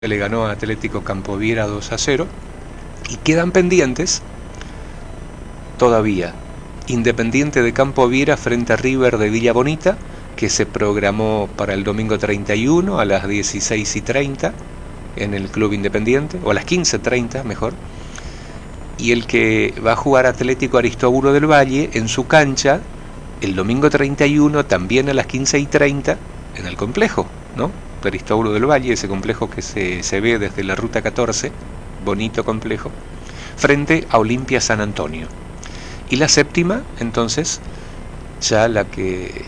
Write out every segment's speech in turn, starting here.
le ganó a Atlético Campoviera 2-0 y quedan pendientes todavía Independiente de Campoviera frente a River de Villa Bonita, que se programó para el domingo 31 a las 16:30 en el Club Independiente, o a las 15:30 mejor, y el que va a jugar Atlético Aristóbulo del Valle en su cancha el domingo 31 también a las 15:30 en el complejo, ¿no? De Aristóbulo del Valle, ese complejo que se ve desde la Ruta 14, bonito complejo, frente a Olimpia San Antonio. Y la séptima, entonces, ya la que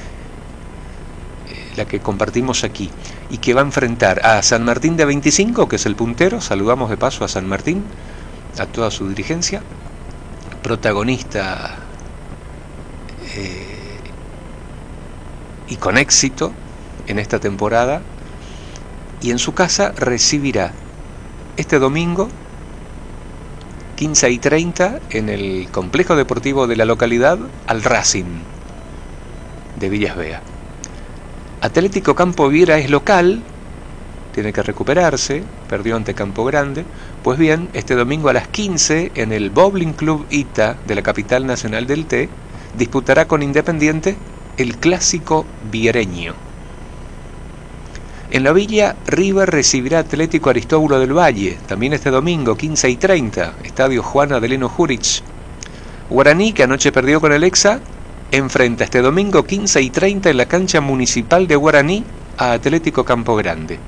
compartimos aquí, y que va a enfrentar a San Martín de 25, que es el puntero. Saludamos de paso a San Martín, a toda su dirigencia, protagonista y con éxito en esta temporada, y en su casa recibirá este domingo 15:30 en el complejo deportivo de la localidad al Racing de Villas Bea. Atlético Campoviera es local, tiene que recuperarse, perdió ante Campo Grande. Pues bien, este domingo a las 15 en el Bowling Club Ita de la capital nacional del té, disputará con Independiente el clásico viereño. En la Villa, River recibirá Atlético Aristóbulo del Valle, también este domingo, 15:30, Estadio Juan Adelino Jurich. Guaraní, que anoche perdió con el Exa, enfrenta este domingo 15:30 en la cancha municipal de Guaraní a Atlético Campo Grande.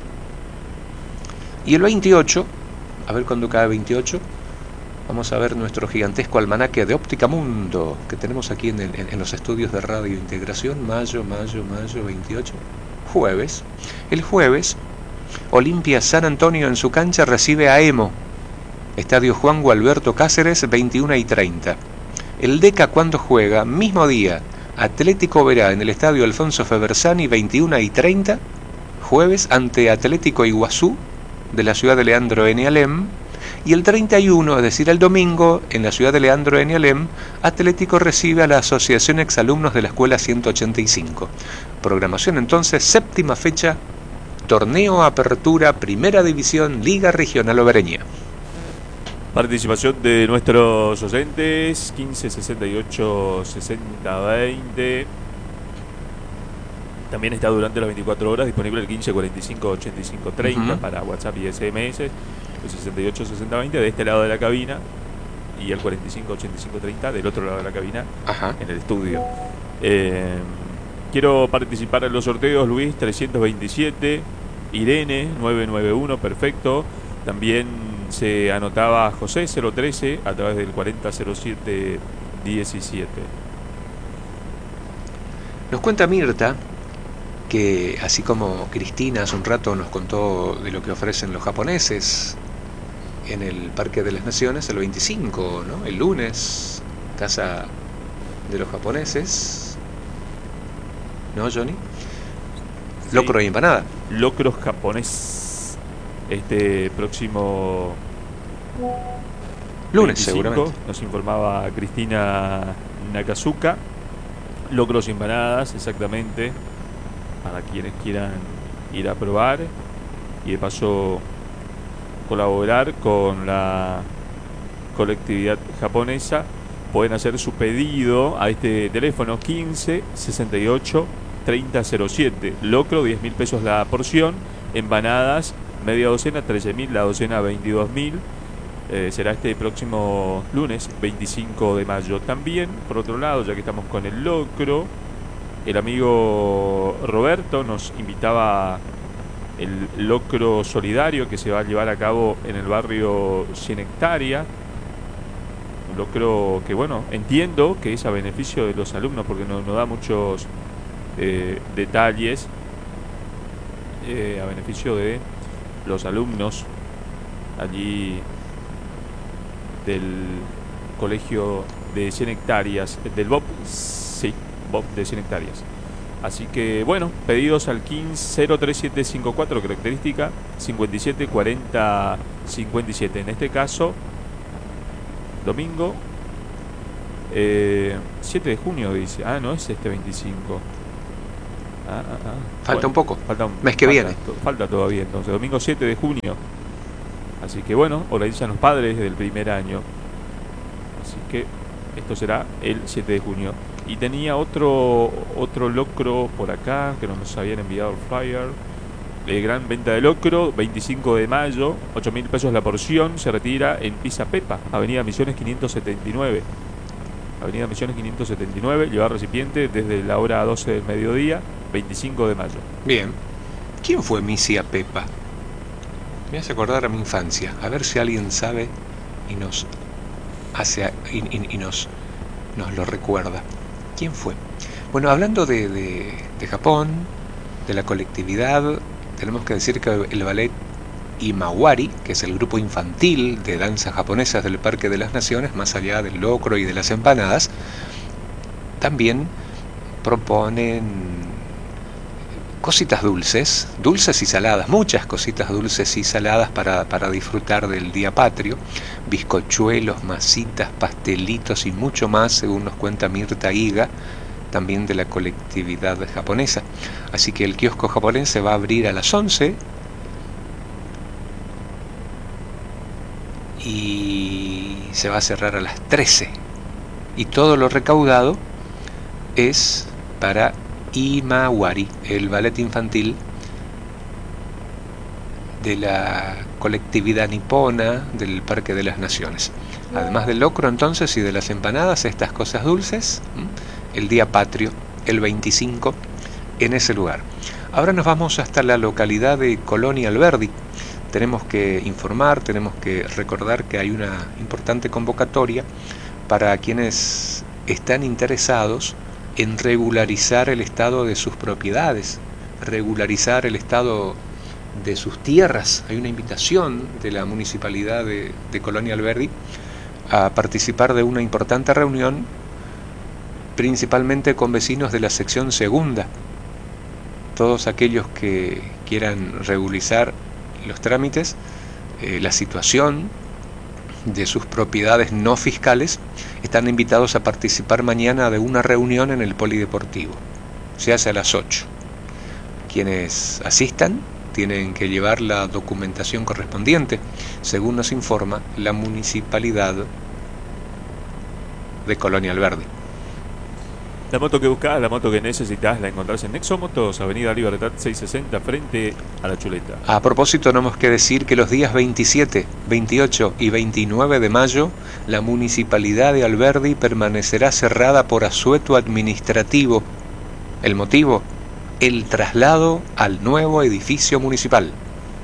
Y el 28, a ver cuándo cae 28, vamos a ver nuestro gigantesco almanaque de Óptica Mundo, que tenemos aquí en los estudios de Radio Integración, mayo 28, jueves. El jueves, Olimpia San Antonio en su cancha recibe a Emo, Estadio Juan Gualberto Cáceres, 21:30. El Deca, cuando juega, mismo día, Atlético Verá en el Estadio Alfonso Febersani, 21:30, jueves, ante Atlético Iguazú de la ciudad de Leandro N. Alem. Y el 31, es decir, el domingo, en la ciudad de Leandro N. Alem, Atlético recibe a la Asociación Exalumnos de la Escuela 185. Programación entonces, séptima fecha, Torneo Apertura, Primera División, Liga Regional Obereña. Participación de nuestros oyentes, 15 68 60 20. También está durante las 24 horas disponible el 15 45 85 30 para WhatsApp y SMS, el 68 60 20 de este lado de la cabina y el 45 85 30 del otro lado de la cabina. En el estudio. Quiero participar en los sorteos. Luis 327, Irene 991, perfecto. También se anotaba José 013 a través del 4007 17. Nos cuenta Mirta que, así como Cristina hace un rato nos contó de lo que ofrecen los japoneses en el Parque de las Naciones, el 25, ¿no? El lunes, casa de los japoneses, ¿no, Johnny? Sí. Locro y empanada. Locro japonés. Este próximo lunes, 25, seguramente. nos informaba Cristina Nakazuka. Locros y empanadas, exactamente, para quienes quieran ir a probar y de paso colaborar con la colectividad japonesa. Pueden hacer su pedido a este teléfono 15 68 30 07. Locro, 10.000 pesos la porción. Empanadas, media docena, 13.000, la docena, 22.000. Será este próximo lunes 25 de mayo. También, por otro lado, ya que estamos con el locro, el amigo Roberto nos invitaba el locro solidario que se va a llevar a cabo en el barrio 100 hectáreas. Un locro que, bueno, entiendo que es a beneficio de los alumnos, porque no da muchos detalles, a beneficio de los alumnos allí del colegio de 100 hectáreas, del BOP, sí, BOP de 100 hectáreas. Así que, bueno, pedidos al 15 03754, característica 57 40 57. En este caso, domingo 7 de junio, dice. Ah, no es este 25. Falta bueno, un poco. Falta Mes que viene. Falta todavía, entonces, domingo 7 de junio. Así que bueno, organizan los padres del primer año. Así que esto será el 7 de junio. Y tenía otro locro por acá que nos habían enviado el flyer. Gran venta de locro, 25 de mayo, 8.000 pesos la porción, se retira en Pizza Pepa, Avenida Misiones 579. Avenida Misiones 579, llevar recipiente desde la hora 12 del mediodía, 25 de mayo. Bien. ¿Quién fue Misia Pepa? Me hace acordar a mi infancia. A ver si alguien sabe y nos hace y nos lo recuerda. ¿Quién fue? Bueno, hablando de Japón, de la colectividad, tenemos que decir que el ballet Imawari, que es el grupo infantil de danzas japonesas del Parque de las Naciones, más allá del locro y de las empanadas, también proponen cositas dulces y saladas, muchas cositas dulces y saladas para disfrutar del Día Patrio, bizcochuelos, masitas, pastelitos y mucho más, según nos cuenta Mirta Higa, también de la colectividad japonesa. Así que el kiosco japonés se va a abrir a las 11 y se va a cerrar a las 13. Y todo lo recaudado es para Imawari, el ballet infantil de la colectividad nipona del Parque de las Naciones. Además del locro entonces y de las empanadas, estas cosas dulces, el Día Patrio, el 25, en ese lugar. Ahora nos vamos hasta la localidad de Colonia Alberdi. Tenemos que informar, tenemos que recordar que hay una importante convocatoria para quienes están interesados en regularizar el estado de sus propiedades, regularizar el estado de sus tierras. Hay una invitación de la Municipalidad de Colonia Alberdi a participar de una importante reunión, principalmente con vecinos de la sección segunda. Todos aquellos que quieran regularizar los trámites, la situación de sus propiedades no fiscales, están invitados a participar mañana de una reunión en el Polideportivo. Se hace a las 8. Quienes asistan tienen que llevar la documentación correspondiente, según nos informa la Municipalidad de Colonia Alberdi. La moto que buscás, la moto que necesitas, la encontrás en Nexomotos, Avenida Libertad 660, frente a La Chuleta. A propósito, tenemos que decir que los días 27, 28 y 29 de mayo, la Municipalidad de Alberdi permanecerá cerrada por asueto administrativo. ¿El motivo? El traslado al nuevo edificio municipal.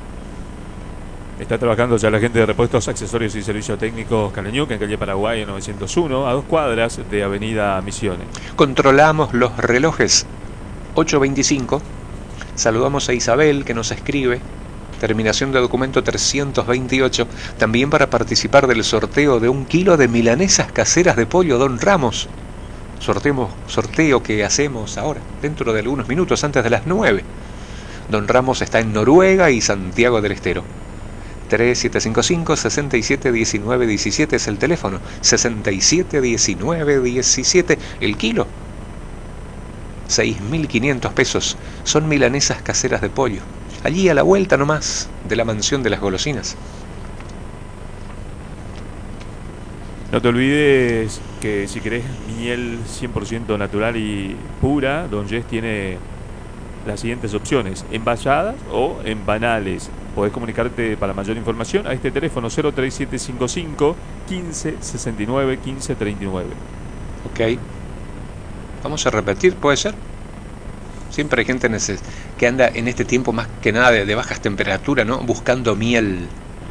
Está trabajando ya la gente de Repuestos, Accesorios y Servicios Técnicos Caleñuc, en calle Paraguay 901, a 2 cuadras de Avenida Misiones. Controlamos los relojes. 8:25. Saludamos a Isabel, que nos escribe. Terminación de documento 328. También para participar del sorteo de 1 kilo de milanesas caseras de pollo Don Ramos. Sorteo que hacemos ahora, dentro de algunos minutos, antes de las 9. Don Ramos está en Noruega y Santiago del Estero. 3755-671917 es el teléfono. 671917 el kilo. 6.500 pesos. Son milanesas caseras de pollo. Allí a la vuelta nomás de la mansión de las golosinas. No te olvides que si querés miel 100% natural y pura, Don Jess tiene las siguientes opciones: envasadas o en banales. Podés comunicarte para mayor información a este teléfono 03755 1569 1539. Ok. Vamos a repetir, ¿puede ser? Siempre hay gente que anda en este tiempo más que nada de bajas temperaturas, ¿no? Buscando miel.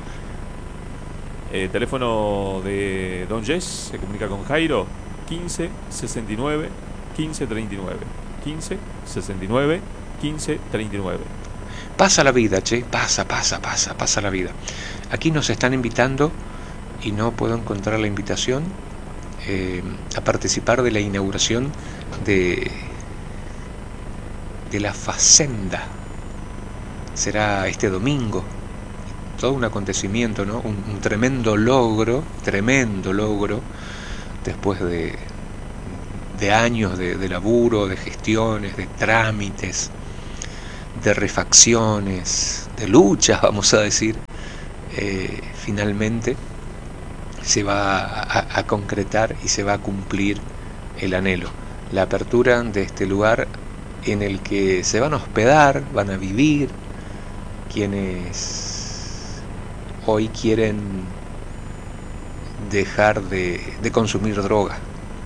Teléfono de Don Jess, se comunica con Jairo, 1569 1539. 1569 1539. Pasa la vida, che, pasa la vida. Aquí nos están invitando, y no puedo encontrar la invitación, a participar de la inauguración de la Facenda. Será este domingo. Todo un acontecimiento, ¿no? Un tremendo logro, después de de años de laburo, de gestiones, de trámites, de refacciones, de luchas, vamos a decir, finalmente se va a concretar y se va a cumplir el anhelo, la apertura de este lugar en el que se van a hospedar, van a vivir quienes hoy quieren dejar de consumir droga.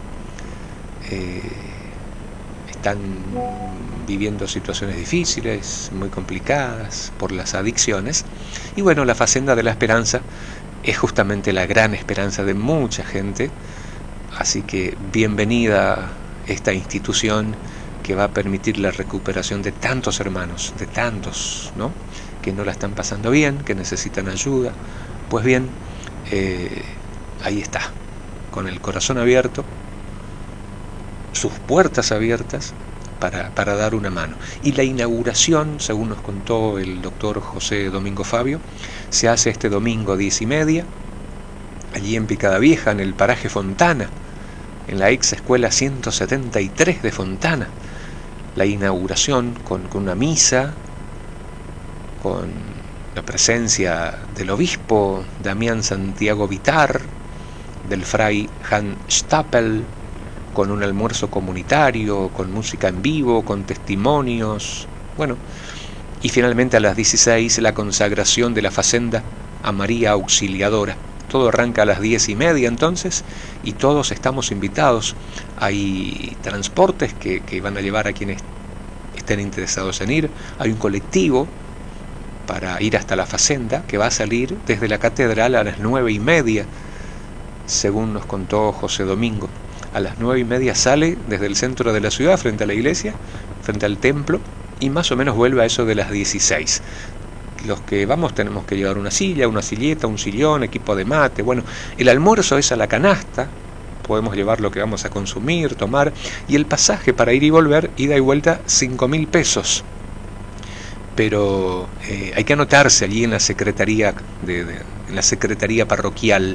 Están viviendo situaciones difíciles, muy complicadas por las adicciones, y bueno, la Facenda de la Esperanza es justamente la gran esperanza de mucha gente, así que bienvenida esta institución que va a permitir la recuperación de tantos hermanos, de tantos, ¿no?, que no la están pasando bien, que necesitan ayuda. Pues bien, ahí está, con el corazón abierto, sus puertas abiertas para dar una mano. Y la inauguración, según nos contó el doctor José Domingo Fabio, se hace este domingo 10:30, allí en Picada Vieja, en el paraje Fontana, en la ex escuela 173 de Fontana. La inauguración con una misa, con la presencia del obispo Damián Santiago Vitar, del fray Hans Stapel, con un almuerzo comunitario, con música en vivo, con testimonios, bueno, y finalmente a las 16 la consagración de la Facenda a María Auxiliadora. Todo arranca a las 10:30 entonces, y todos estamos invitados. Hay transportes que van a llevar a quienes estén interesados en ir. Hay un colectivo para ir hasta la Facenda que va a salir desde la catedral a las 9:30, según nos contó José Domingo. A las 9:30 sale desde el centro de la ciudad, frente a la iglesia, frente al templo, y más o menos vuelve a eso de las 16. Los que vamos tenemos que llevar una silla, una silleta, un sillón, equipo de mate. Bueno, el almuerzo es a la canasta, podemos llevar lo que vamos a consumir, tomar, y el pasaje para ir y volver, ida y vuelta, 5.000 pesos. Pero hay que anotarse allí en la secretaría en la secretaría parroquial.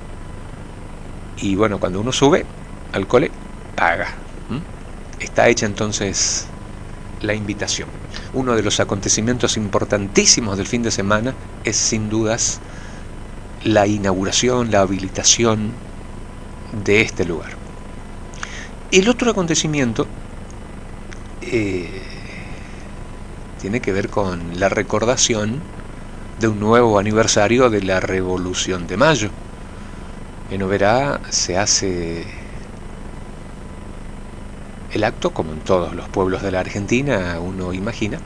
Y bueno, cuando uno sube al cole, paga. Está hecha entonces la invitación. Uno de los acontecimientos importantísimos del fin de semana es sin dudas la inauguración, la habilitación de este lugar. El otro acontecimiento tiene que ver con la recordación de un nuevo aniversario de la Revolución de Mayo. En Oberá se hace el acto, como en todos los pueblos de la Argentina, uno imagina,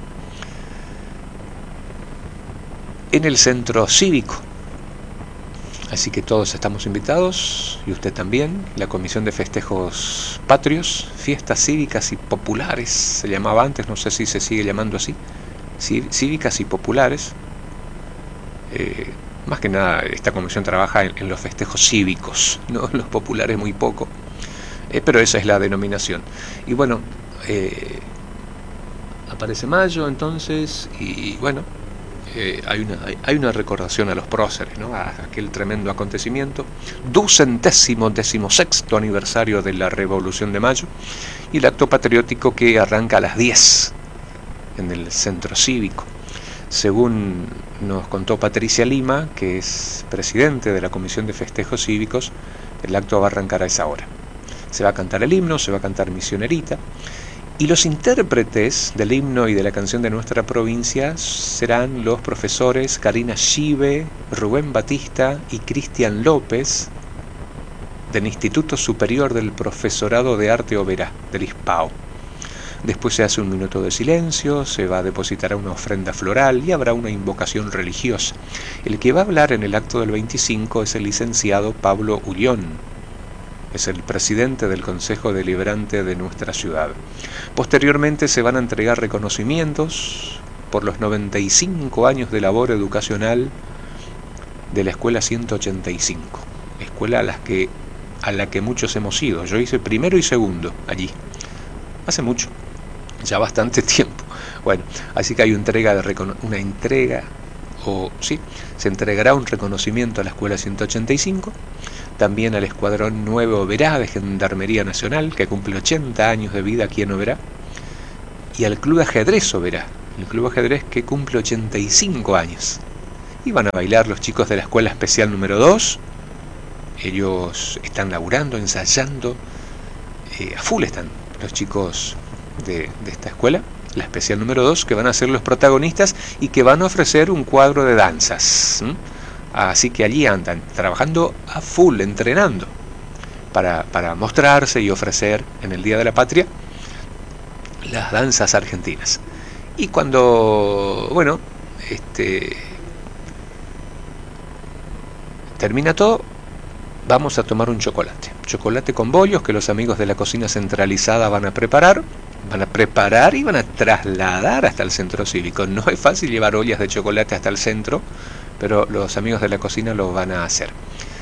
en el centro cívico. Así que todos estamos invitados, y usted también. La Comisión de Festejos Patrios, Fiestas Cívicas y Populares, se llamaba antes, no sé si se sigue llamando así, Cívicas y Populares. Más que nada, esta comisión trabaja en los festejos cívicos, no en los populares muy poco, pero esa es la denominación. Y bueno, aparece Mayo entonces, y bueno, hay una recordación a los próceres, ¿no?, a aquel tremendo acontecimiento, 216º aniversario de la Revolución de Mayo, y el acto patriótico que arranca a las 10 en el centro cívico. Según nos contó Patricia Lima, que es presidente de la Comisión de Festejos Cívicos, el acto va a arrancar a esa hora. Se va a cantar el himno, se va a cantar Misionerita, y los intérpretes del himno y de la canción de nuestra provincia serán los profesores Karina Chive, Rubén Batista y Cristian López, del Instituto Superior del Profesorado de Arte Oberá, del ISPAO. Después se hace un minuto de silencio, se va a depositar una ofrenda floral y habrá una invocación religiosa. El que va a hablar en el acto del 25 es el licenciado Pablo Ullón. Es el presidente del Consejo Deliberante de nuestra ciudad. Posteriormente se van a entregar reconocimientos por los 95 años de labor educacional de la Escuela 185, escuela a la que muchos hemos ido. Yo hice primero y segundo allí, hace mucho, ya bastante tiempo. Bueno, así que hay una entrega se entregará un reconocimiento a la Escuela 185, también al Escuadrón 9 Oberá de Gendarmería Nacional, que cumple 80 años de vida aquí en Oberá, y al Club Ajedrez Oberá, el Club Ajedrez que cumple 85 años. Y van a bailar los chicos de la Escuela Especial número 2, ellos están laburando, ensayando, a full están los chicos de esta escuela, la Especial número 2, que van a ser los protagonistas y que van a ofrecer un cuadro de danzas. Así que allí andan, trabajando a full, entrenando, para mostrarse y ofrecer en el Día de la Patria las danzas argentinas. Y cuando, termina todo, vamos a tomar un chocolate con bollos que los amigos de la cocina centralizada van a preparar y van a trasladar hasta el centro cívico. No es fácil llevar ollas de chocolate hasta el centro, pero los amigos de la cocina lo van a hacer.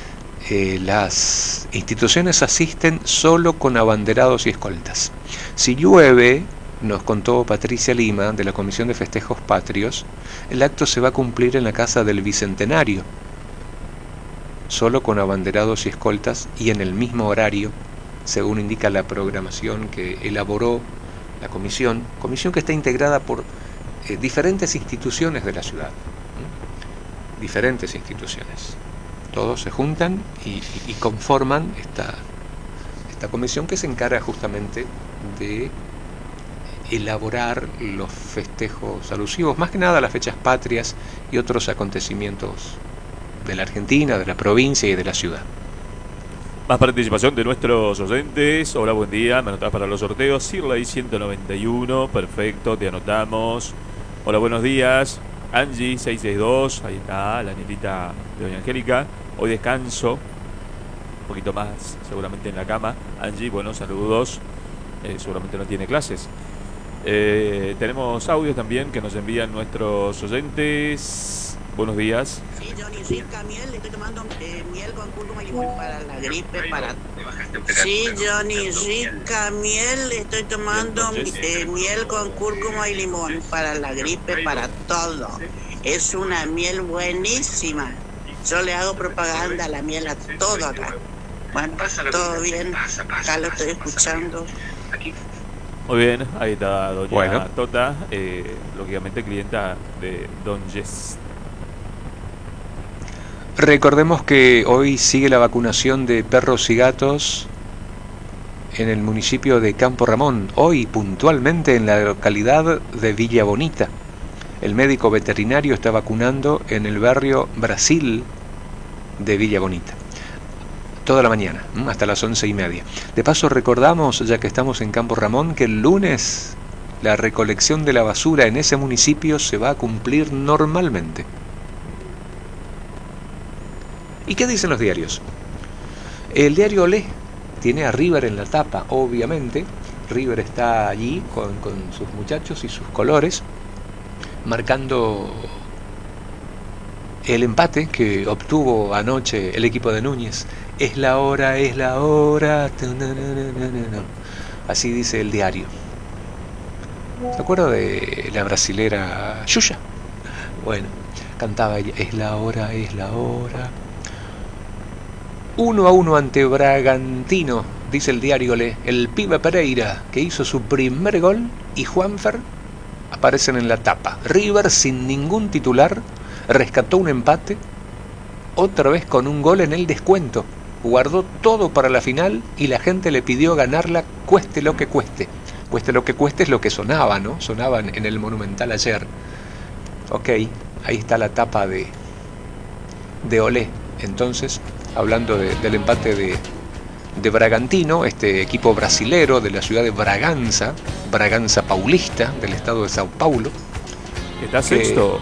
Las instituciones asisten solo con abanderados y escoltas. Si llueve, nos contó Patricia Lima de la Comisión de Festejos Patrios, el acto se va a cumplir en la Casa del Bicentenario, solo con abanderados y escoltas y en el mismo horario, según indica la programación que elaboró la comisión que está integrada por diferentes instituciones de la ciudad, diferentes instituciones. Todos se juntan y conforman esta comisión que se encarga justamente de elaborar los festejos alusivos, más que nada a las fechas patrias y otros acontecimientos de la Argentina, de la provincia y de la ciudad. Más participación de nuestros oyentes. Hola, buen día, me anotás para los sorteos. Sirley 191, perfecto, te anotamos. Hola, buenos días. Angie 662, ahí está, la nietita de doña Angélica. Hoy descanso, un poquito más seguramente en la cama. Angie, bueno, saludos. Seguramente no tiene clases. Tenemos audios también que nos envían nuestros oyentes. Buenos días. Sí, Johnny, rica miel, estoy tomando miel con cúrcuma y limón para la gripe, para... Sí, Johnny, rica miel, estoy tomando miel con cúrcuma y limón para la gripe, para todo. Es una miel buenísima. Yo le hago propaganda a la miel a todo acá. Bueno, todo bien, acá lo estoy escuchando. Muy bien, ahí está doña Tota, lógicamente clienta de Don Jess. Recordemos que hoy sigue la vacunación de perros y gatos en el municipio de Campo Ramón, hoy puntualmente en la localidad de Villa Bonita. El médico veterinario está vacunando en el barrio Brasil de Villa Bonita. Toda la mañana, hasta las 11:30. De paso recordamos, ya que estamos en Campo Ramón, que el lunes la recolección de la basura en ese municipio se va a cumplir normalmente. ¿Y qué dicen los diarios? El diario Olé tiene a River en la tapa, obviamente. River está allí con sus muchachos y sus colores, marcando el empate que obtuvo anoche el equipo de Núñez. Es la hora. Así dice el diario. ¿Se acuerda de la brasilera Xuxa? Bueno, cantaba ella, es la hora. 1-1 ante Bragantino, dice el diario Le. El pibe Pereira, que hizo su primer gol, y Juanfer aparecen en la tapa. River, sin ningún titular, rescató un empate, otra vez con un gol en el descuento. Guardó todo para la final y la gente le pidió ganarla cueste lo que cueste. Cueste lo que cueste es lo que sonaba, ¿no? Sonaban en el Monumental ayer. Ok, ahí está la tapa de Olé. Entonces, hablando del empate de Bragantino, este equipo brasilero de la ciudad de Braganza Paulista, del estado de Sao Paulo. ¿Está sexto?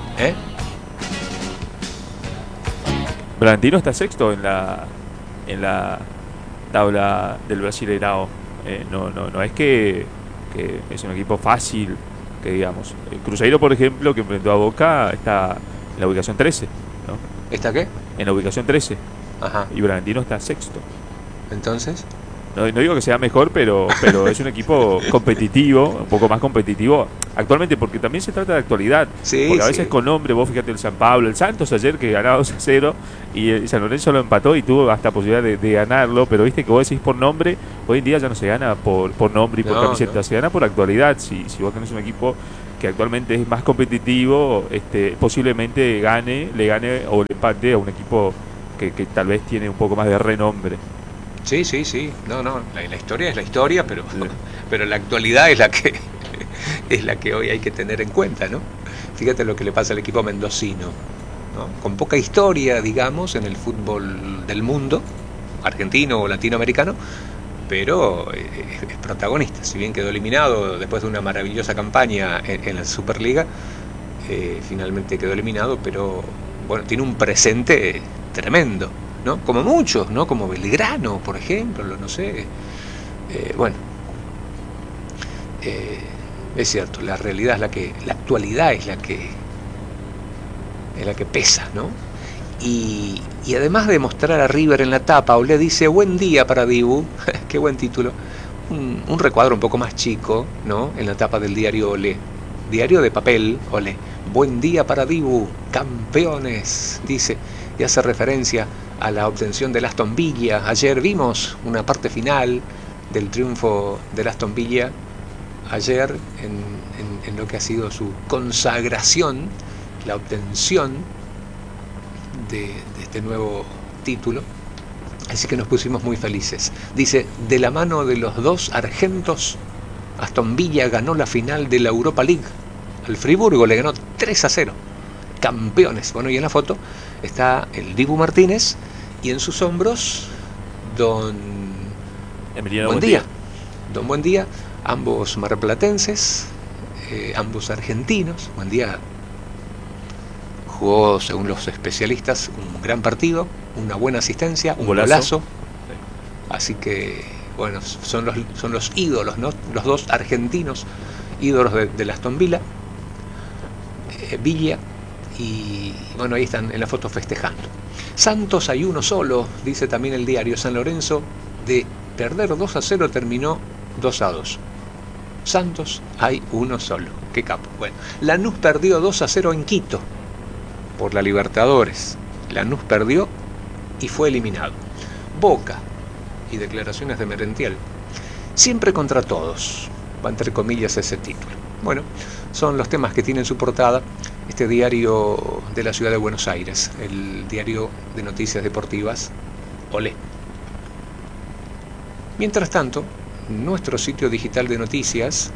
Bragantino está sexto en la tabla del Brasileirao. No es que es un equipo fácil, que digamos. El Cruzeiro, por ejemplo, que enfrentó a Boca, está en la ubicación 13, ¿no? ¿Está qué? En la ubicación 13. Ajá. Y Bragantino está sexto. Entonces, no digo que sea mejor, pero es un equipo competitivo, un poco más competitivo actualmente, porque también se trata de actualidad. Sí, porque a veces sí. con nombre, vos fíjate el San Pablo, el Santos ayer que ganaba 2-0 y el San Lorenzo lo empató y tuvo hasta posibilidad de ganarlo, pero viste que vos decís por nombre, hoy en día ya no se gana por nombre y por No, camiseta, no. se gana por actualidad. Si vos tenés un equipo que actualmente es más competitivo, posiblemente le gane o le empate a un equipo que tal vez tiene un poco más de renombre. Sí, sí, sí. No, no. La historia es la historia, pero, Sí. pero la actualidad es la que es la que hoy hay que tener en cuenta, ¿no? Fíjate lo que le pasa al equipo mendocino, ¿no? Con poca historia, digamos, en el fútbol del mundo, argentino o latinoamericano, pero es protagonista. Si bien quedó eliminado después de una maravillosa campaña en la Superliga, finalmente quedó eliminado, pero bueno, tiene un presente tremendo, ¿no? Como muchos, ¿no? Como Belgrano, por ejemplo, no sé. Bueno, es cierto, la realidad es la actualidad es la que pesa, ¿no? Y además de mostrar a River en la tapa, Olé dice buen día para Dibu, qué buen título, un recuadro un poco más chico, ¿no? En la tapa del diario Olé, diario de papel, Olé, buen día para Dibu, campeones, dice, y hace referencia a la obtención del Aston Villa. Ayer vimos una parte final del triunfo del Aston Villa, ayer en lo que ha sido su consagración, la obtención de este nuevo título, así que nos pusimos muy felices. Dice, de la mano de los dos argentos, Aston Villa ganó la final de la Europa League. Al Friburgo le ganó 3-0. Campeones. Bueno, y en la foto está el Dibu Martínez y en sus hombros don Emiliano Buendía. Don Buendía, ambos marplatenses, ambos argentinos. Buendía jugó, según los especialistas, un gran partido, una buena asistencia, un golazo. Sí. Así que, bueno, son los ídolos, ¿no? Los dos argentinos ídolos del Aston Villa, Villa, y bueno, ahí están en la foto festejando. Santos hay uno solo, dice también el diario. San Lorenzo, de perder 2-0, terminó 2-2. Santos hay uno solo. Qué capo. Bueno, Lanús perdió 2-0 en Quito por la Libertadores. Lanús perdió y fue eliminado. Boca y declaraciones de Merentiel. Siempre contra todos, va entre comillas ese título. Bueno, son los temas que tiene en su portada este diario de la ciudad de Buenos Aires, el diario de noticias deportivas, Olé. Mientras tanto, nuestro sitio digital de noticias,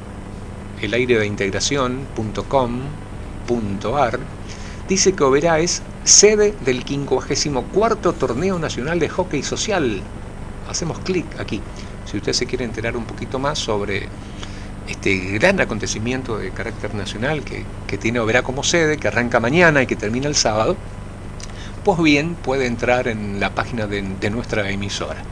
elairedeintegración.com.ar, dice que Oberá es sede del 54º Torneo Nacional de Hockey Social. Hacemos clic aquí, si usted se quiere enterar un poquito más sobre este gran acontecimiento de carácter nacional que tiene Oberá como sede, que arranca mañana y que termina el sábado. Pues bien, puede entrar en la página de nuestra emisora.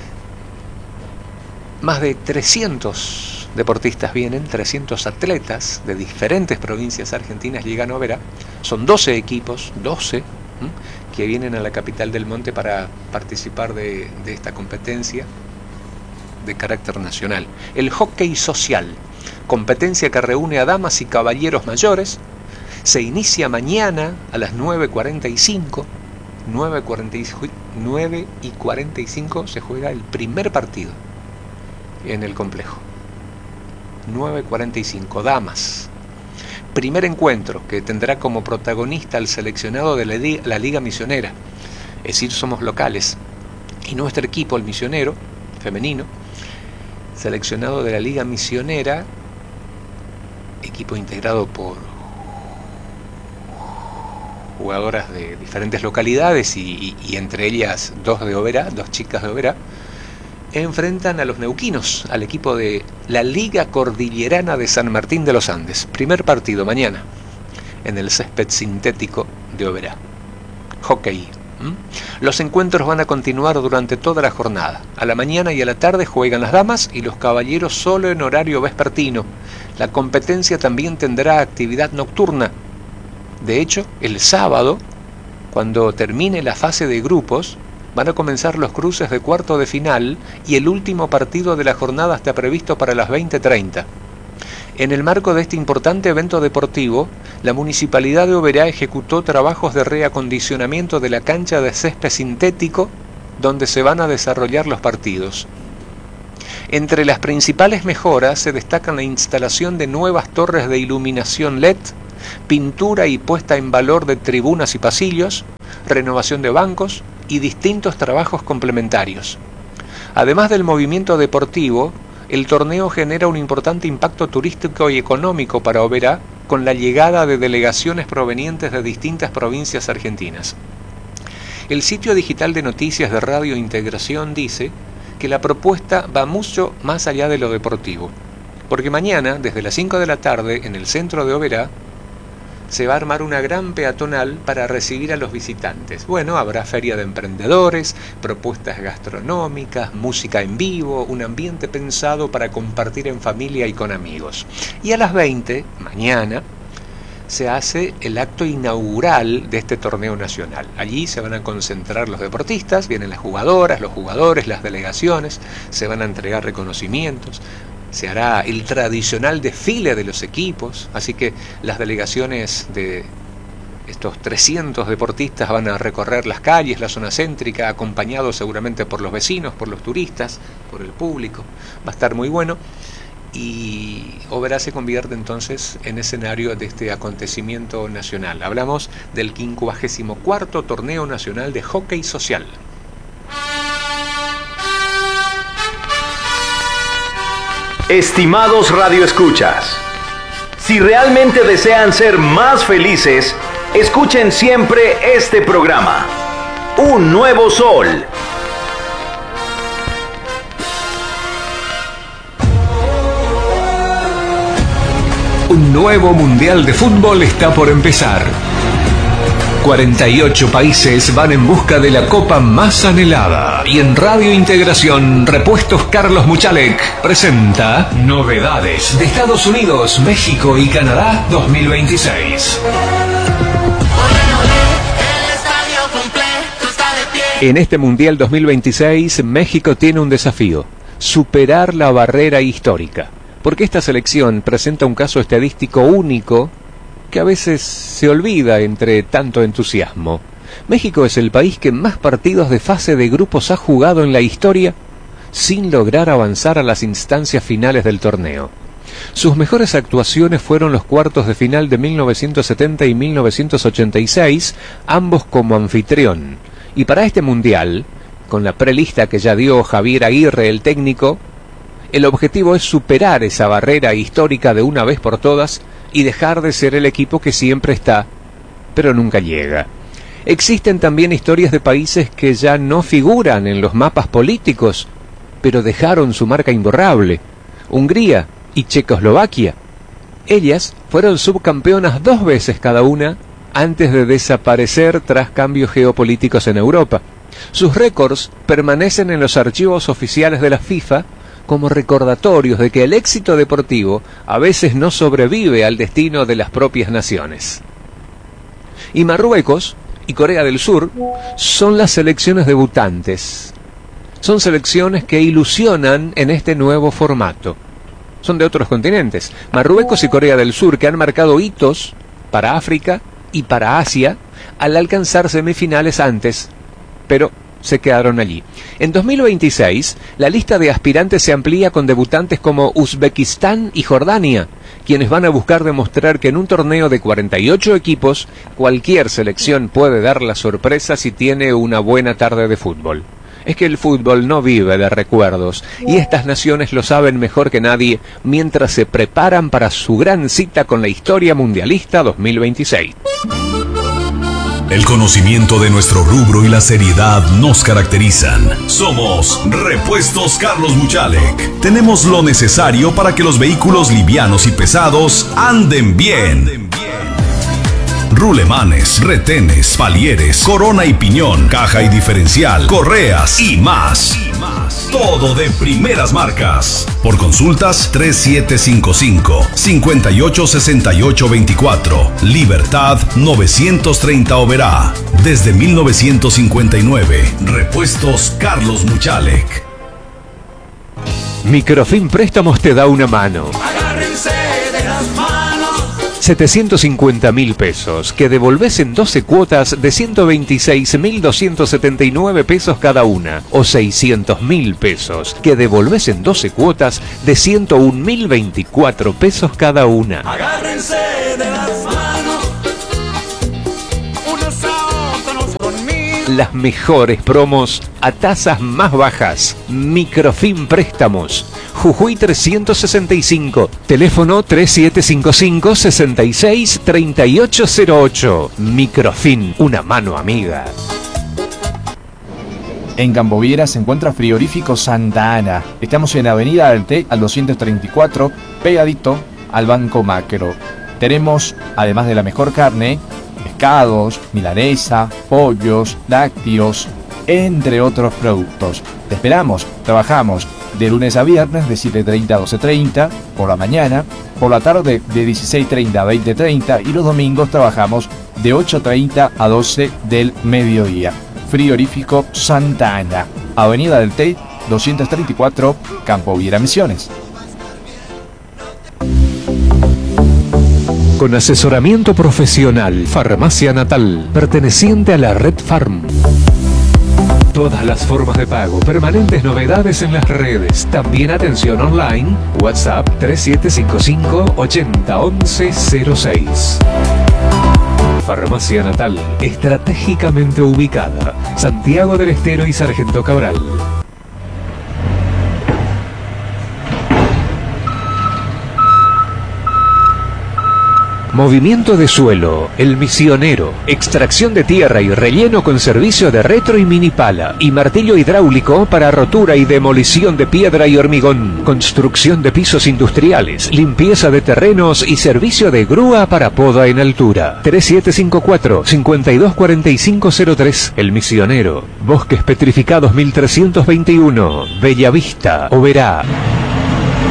Más de 300 deportistas vienen, 300 atletas de diferentes provincias argentinas llegan a Oberá. Son 12 equipos, 12, que vienen a la capital del Monte para participar de esta competencia de carácter nacional. El hockey social, competencia que reúne a damas y caballeros mayores, se inicia mañana a las 9:45. 9:45 se juega el primer partido en el complejo. 9:45, damas. Primer encuentro que tendrá como protagonista al seleccionado de la Liga Misionera. Es decir, somos locales. Y nuestro equipo, el misionero, femenino, seleccionado de la Liga Misionera, equipo integrado por jugadoras de diferentes localidades y entre ellas dos chicas de Oberá, enfrentan a los neuquinos, al equipo de la Liga Cordillerana de San Martín de los Andes. Primer partido mañana en el césped sintético de Oberá. Hockey. Los encuentros van a continuar durante toda la jornada. A la mañana y a la tarde juegan las damas y los caballeros solo en horario vespertino. La competencia también tendrá actividad nocturna. De hecho, el sábado, cuando termine la fase de grupos, van a comenzar los cruces de cuarto de final y el último partido de la jornada está previsto para las 20:30. En el marco de este importante evento deportivo, la Municipalidad de Oberá ejecutó trabajos de reacondicionamiento de la cancha de césped sintético donde se van a desarrollar los partidos. Entre las principales mejoras se destacan la instalación de nuevas torres de iluminación LED, pintura y puesta en valor de tribunas y pasillos, renovación de bancos y distintos trabajos complementarios. Además del movimiento deportivo, el torneo genera un importante impacto turístico y económico para Oberá con la llegada de delegaciones provenientes de distintas provincias argentinas. El sitio digital de noticias de Radio Integración dice que la propuesta va mucho más allá de lo deportivo, porque mañana, desde las 5 de la tarde, en el centro de Oberá, se va a armar una gran peatonal para recibir a los visitantes. Bueno, habrá feria de emprendedores, propuestas gastronómicas, música en vivo, un ambiente pensado para compartir en familia y con amigos. Y a las 20, mañana, se hace el acto inaugural de este torneo nacional. Allí se van a concentrar los deportistas, vienen las jugadoras, los jugadores, las delegaciones, se van a entregar reconocimientos, se hará el tradicional desfile de los equipos, así que las delegaciones de estos 300 deportistas van a recorrer las calles, la zona céntrica, acompañados seguramente por los vecinos, por los turistas, por el público. Va a estar muy bueno. Y Oberá se convierte entonces en escenario de este acontecimiento nacional. Hablamos del 54º Torneo Nacional de Hockey Social. Estimados radioescuchas, si realmente desean ser más felices, escuchen siempre este programa, Un Nuevo Sol. Un nuevo Mundial de Fútbol está por empezar. 48 países van en busca de la copa más anhelada. Y en Radio Integración, Repuestos Carlos Muchalek presenta novedades de Estados Unidos, México y Canadá 2026. En este Mundial 2026, México tiene un desafío: superar la barrera histórica. Porque esta selección presenta un caso estadístico único que a veces se olvida entre tanto entusiasmo. México es el país que más partidos de fase de grupos ha jugado en la historia sin lograr avanzar a las instancias finales del torneo. Sus mejores actuaciones fueron los cuartos de final de 1970 y 1986, ambos como anfitrión. Y para este mundial, con la prelista que ya dio Javier Aguirre, el técnico, el objetivo es superar esa barrera histórica de una vez por todas y dejar de ser el equipo que siempre está, pero nunca llega. Existen también historias de países que ya no figuran en los mapas políticos, pero dejaron su marca imborrable: Hungría y Checoslovaquia. Ellas fueron subcampeonas 2 veces cada una antes de desaparecer tras cambios geopolíticos en Europa. Sus récords permanecen en los archivos oficiales de la FIFA como recordatorios de que el éxito deportivo a veces no sobrevive al destino de las propias naciones. Y Marruecos y Corea del Sur son las selecciones debutantes. Son selecciones que ilusionan en este nuevo formato. Son de otros continentes. Marruecos y Corea del Sur, que han marcado hitos para África y para Asia al alcanzar semifinales antes, pero se quedaron allí. En 2026, la lista de aspirantes se amplía con debutantes como Uzbekistán y Jordania, quienes van a buscar demostrar que en un torneo de 48 equipos, cualquier selección puede dar la sorpresa si tiene una buena tarde de fútbol. Es que el fútbol no vive de recuerdos, y estas naciones lo saben mejor que nadie mientras se preparan para su gran cita con la historia mundialista 2026. El conocimiento de nuestro rubro y la seriedad nos caracterizan. Somos Repuestos Carlos Muchalek. Tenemos lo necesario para que los vehículos livianos y pesados anden bien. rulemanes, retenes, palieres, corona y piñón, caja y diferencial, correas y más. Todo de primeras marcas. Por consultas 3755-586824. Libertad 930 Oberá. Desde 1959. Repuestos Carlos Muchalek. Microfin Préstamos te da una mano. Agárrense de las manos. 750.000 pesos que devolvés en 12 cuotas de 126.279 pesos cada una, o 600.000 pesos que devolvés en 12 cuotas de 101.024 pesos cada una. Agárrense de las manos. Unos a otros conmigo. Las mejores promos a tasas más bajas. Microfin Préstamos. Jujuy 365. Teléfono 3755-663808. Microfin, una mano amiga. En Camboviera se encuentra Frigorífico Santa Ana. Estamos en Avenida del Té al 234, pegadito al Banco Macro. Tenemos, además de la mejor carne, pescados, milanesa, pollos, lácteos, entre otros productos. Te esperamos, trabajamos de lunes a viernes de 7:30 a 12:30 por la mañana, por la tarde de 16:30 a 20:30 y los domingos trabajamos de 8:30 a 12 del mediodía. Frigorífico Santa Ana, Avenida del Té 234, Camboviera Misiones. Con asesoramiento profesional, Farmacia Natal, perteneciente a la Red Farm. Todas las formas de pago, permanentes novedades en las redes, también atención online, WhatsApp 3755-801106. Farmacia Natal, estratégicamente ubicada, Santiago del Estero y Sargento Cabral. Movimiento de suelo, El Misionero, extracción de tierra y relleno con servicio de retro y mini pala y martillo hidráulico para rotura y demolición de piedra y hormigón, construcción de pisos industriales, limpieza de terrenos y servicio de grúa para poda en altura. 3754-524503, El Misionero, Bosques Petrificados 1321, Bellavista, Oberá.